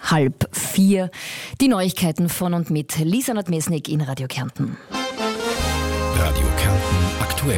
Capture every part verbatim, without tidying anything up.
halb vier. Die Neuigkeiten von und mit Lisa Nadmesnik in Radio Kärnten. Radio Kärnten aktuell.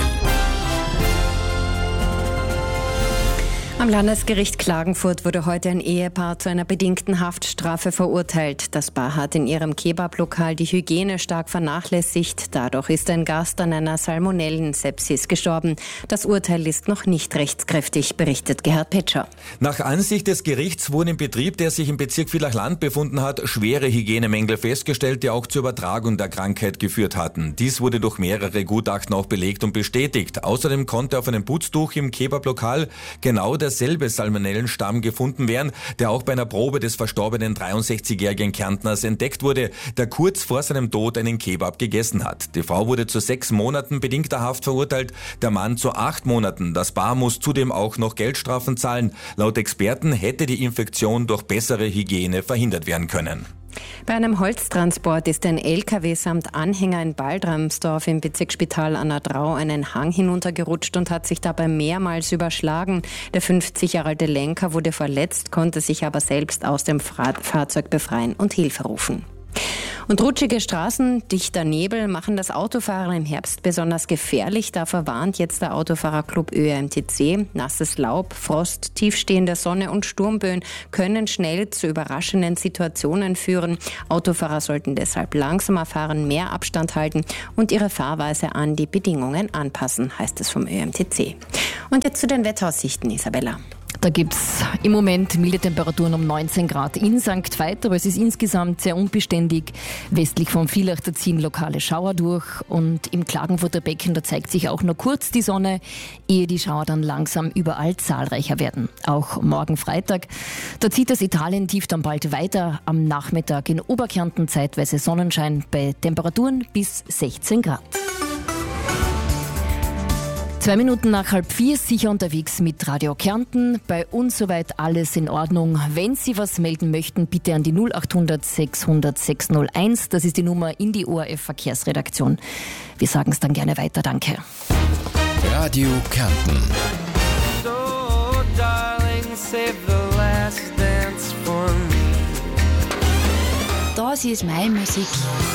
Am Landesgericht Klagenfurt wurde heute ein Ehepaar zu einer bedingten Haftstrafe verurteilt. Das Paar hat in ihrem Kebablokal die Hygiene stark vernachlässigt. Dadurch ist ein Gast an einer Salmonellensepsis gestorben. Das Urteil ist noch nicht rechtskräftig, berichtet Gerhard Petscher. Nach Ansicht des Gerichts wurden im Betrieb, der sich im Bezirk Villach-Land befunden hat, schwere Hygienemängel festgestellt, die auch zur Übertragung der Krankheit geführt hatten. Dies wurde durch mehrere Gutachten auch belegt und bestätigt. Außerdem konnte auf einem Putztuch im Kebablokal genau der derselbe Salmonellenstamm gefunden werden, der auch bei einer Probe des verstorbenen dreiundsechzigjährigen Kärntners entdeckt wurde, der kurz vor seinem Tod einen Kebab gegessen hat. Die Frau wurde zu sechs Monaten bedingter Haft verurteilt, der Mann zu acht Monaten. Das Paar muss zudem auch noch Geldstrafen zahlen. Laut Experten hätte die Infektion durch bessere Hygiene verhindert werden können. Bei einem Holztransport ist ein L K W samt Anhänger in Baldramsdorf im Bezirksspital an der Drau einen Hang hinuntergerutscht und hat sich dabei mehrmals überschlagen. Der fünfzig Jahre alte Lenker wurde verletzt, konnte sich aber selbst aus dem Fahrzeug befreien und Hilfe rufen. Und rutschige Straßen, dichter Nebel machen das Autofahren im Herbst besonders gefährlich. Dafür warnt jetzt der Autofahrerclub Ö R M T C. Nasses Laub, Frost, tiefstehende Sonne und Sturmböen können schnell zu überraschenden Situationen führen. Autofahrer sollten deshalb langsamer fahren, mehr Abstand halten und ihre Fahrweise an die Bedingungen anpassen, heißt es vom Ö R M T C. Und jetzt zu den Wetteraussichten, Isabella. Da gibt's im Moment milde Temperaturen um neunzehn Grad in Sankt Veit, aber es ist insgesamt sehr unbeständig. Westlich vom Villach, da ziehen lokale Schauer durch und im Klagenfurter Becken, da zeigt sich auch nur kurz die Sonne, ehe die Schauer dann langsam überall zahlreicher werden. Auch morgen Freitag, da zieht das Italien-Tief dann bald weiter. Am Nachmittag in Oberkärnten zeitweise Sonnenschein bei Temperaturen bis sechzehn Grad. Zwei Minuten nach halb vier, sicher unterwegs mit Radio Kärnten. Bei uns soweit alles in Ordnung. Wenn Sie was melden möchten, bitte an die null acht hundert sechshundert sechshunderteins. Das ist die Nummer in die O R F Verkehrsredaktion. Wir sagen es dann gerne weiter. Danke. Radio Kärnten. So, darling, save the last dance for me. Das ist meine Musik.